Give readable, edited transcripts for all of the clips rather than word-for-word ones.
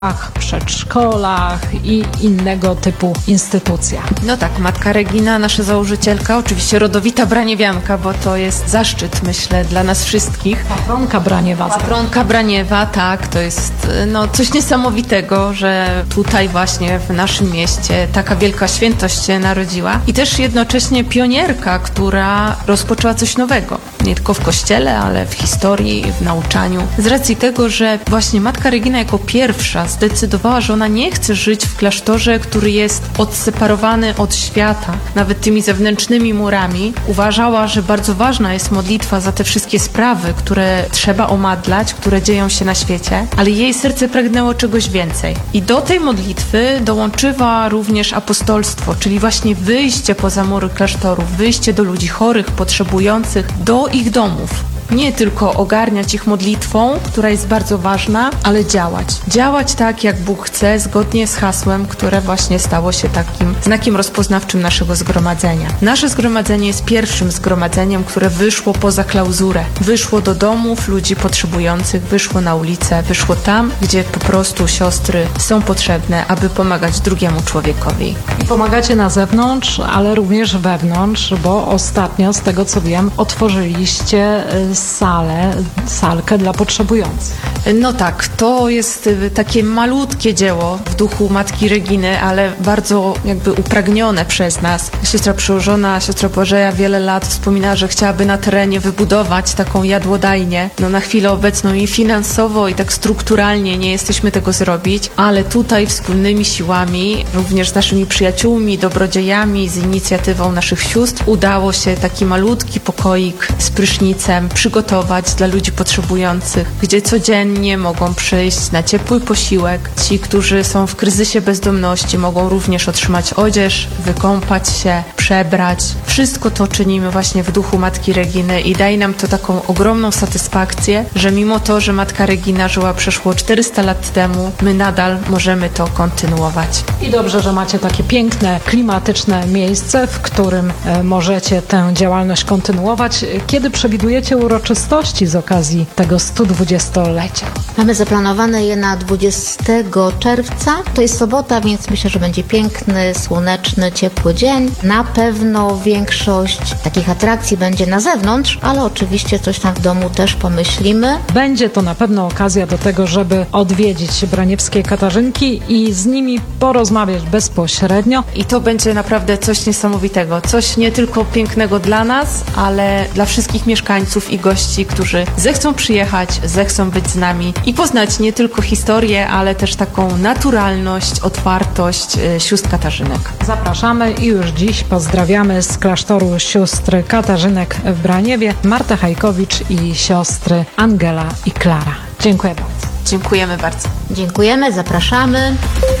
przedszkolach i innego typu instytucjach. No tak, Matka Regina, nasza założycielka, oczywiście rodowita braniewianka, bo to jest zaszczyt, myślę, dla nas wszystkich. Patronka Braniewa. Patronka Braniewa, tak, to jest coś niesamowitego, że tutaj właśnie w naszym mieście taka wielka świętość się narodziła i też jednocześnie pionierka, która rozpoczęła coś nowego. Nie tylko w kościele, ale w historii, w nauczaniu. Z racji tego, że właśnie Matka Regina jako pierwsza zdecydowała, że ona nie chce żyć w klasztorze, który jest odseparowany od świata, nawet tymi zewnętrznymi murami. Uważała, że bardzo ważna jest modlitwa za te wszystkie sprawy, które trzeba omadlać, które dzieją się na świecie, ale jej serce pragnęło czegoś więcej. I do tej modlitwy dołączyła również apostolstwo, czyli właśnie wyjście poza mury klasztorów, wyjście do ludzi chorych, potrzebujących, do ich domów. Nie tylko ogarniać ich modlitwą, która jest bardzo ważna, ale działać. Działać tak, jak Bóg chce, zgodnie z hasłem, które właśnie stało się takim znakiem rozpoznawczym naszego zgromadzenia. Nasze zgromadzenie jest pierwszym zgromadzeniem, które wyszło poza klauzurę. Wyszło do domów ludzi potrzebujących, wyszło na ulicę, wyszło tam, gdzie po prostu siostry są potrzebne, aby pomagać drugiemu człowiekowi. I pomagacie na zewnątrz, ale również wewnątrz, bo ostatnio, z tego co wiem, otworzyliście salkę dla potrzebujących. No tak, to jest takie malutkie dzieło w duchu Matki Reginy, ale bardzo jakby upragnione przez nas. Siostra przełożona, siostra Bożeja wiele lat wspominała, że chciałaby na terenie wybudować taką jadłodajnię. No na chwilę obecną i finansowo, i tak strukturalnie nie jesteśmy tego zrobić, ale tutaj wspólnymi siłami, również z naszymi przyjaciółmi, dobrodziejami, z inicjatywą naszych sióstr udało się taki malutki pokoik z prysznicem przygotować dla ludzi potrzebujących, gdzie codziennie mogą przyjść na ciepły posiłek. Ci, którzy są w kryzysie bezdomności, mogą również otrzymać odzież, wykąpać się, przebrać. Wszystko to czynimy właśnie w duchu Matki Reginy i daje nam to taką ogromną satysfakcję, że mimo to, że Matka Regina żyła przeszło 400 lat temu, my nadal możemy to kontynuować. I dobrze, że macie takie piękne, klimatyczne miejsce, w którym możecie tę działalność kontynuować. Kiedy przewidujecie uroczystości z okazji tego 120-lecia? Mamy zaplanowane je na 20 czerwca. To jest sobota, więc myślę, że będzie piękny, słoneczny, ciepły dzień. Na pewno większość takich atrakcji będzie na zewnątrz, ale oczywiście coś tam w domu też pomyślimy. Będzie to na pewno okazja do tego, żeby odwiedzić braniewskie Katarzynki i z nimi porozmawiać bezpośrednio. I to będzie naprawdę coś niesamowitego. Coś nie tylko pięknego dla nas, ale dla wszystkich mieszkańców i gości, którzy zechcą przyjechać, zechcą być z nami i poznać nie tylko historię, ale też taką naturalność, otwartość sióstr Katarzynek. Zapraszamy i już dziś pozdrawiamy z klasztoru sióstr Katarzynek w Braniewie, Marta Hajkowicz i siostry Angela i Klara. Dziękuję bardzo. Dziękujemy bardzo. Dziękujemy, zapraszamy.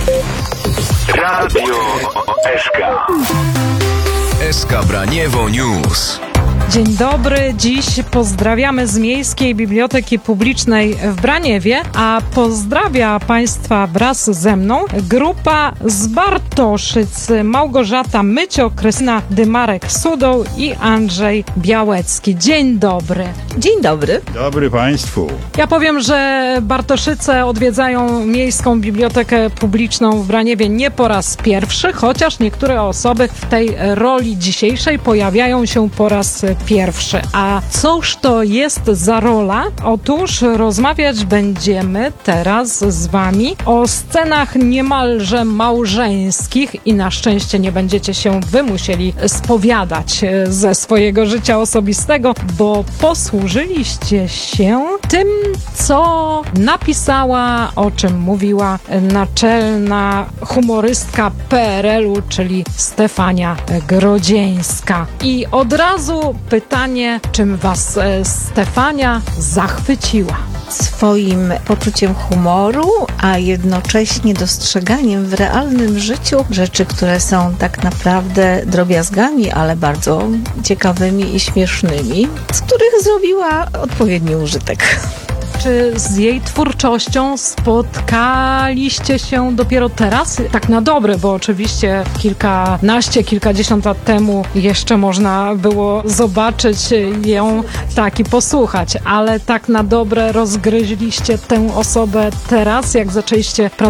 Radio SK. SK Braniewo News. Dzień dobry, dziś pozdrawiamy z Miejskiej Biblioteki Publicznej w Braniewie, a pozdrawia Państwa wraz ze mną grupa z Bartoszyc, Małgorzata Mycio, Krystyna Dymarek-Sudoł i Andrzej Białecki. Dzień dobry. Dzień dobry. Dobry Państwu. Ja powiem, że Bartoszyce odwiedzają Miejską Bibliotekę Publiczną w Braniewie nie po raz pierwszy, chociaż niektóre osoby w tej roli dzisiejszej pojawiają się po raz pierwszy. A cóż to jest za rola? Otóż rozmawiać będziemy teraz z Wami o scenach niemalże małżeńskich i na szczęście nie będziecie się wy musieli spowiadać ze swojego życia osobistego, bo posłużyliście się tym, co napisała, o czym mówiła naczelna humorystka PRL-u, czyli Stefania Grodzieńska. I od razu pytanie, czym Was Stefania zachwyciła? Swoim poczuciem humoru, a jednocześnie dostrzeganiem w realnym życiu rzeczy, które są tak naprawdę drobiazgami, ale bardzo ciekawymi i śmiesznymi, z których zrobiła odpowiedni użytek. Czy z jej twórczością spotkaliście się dopiero teraz? Tak na dobre, bo oczywiście kilkadziesiąt lat temu jeszcze można było zobaczyć ją tak i posłuchać, ale tak na dobre rozgryźliście tę osobę teraz, jak zaczęliście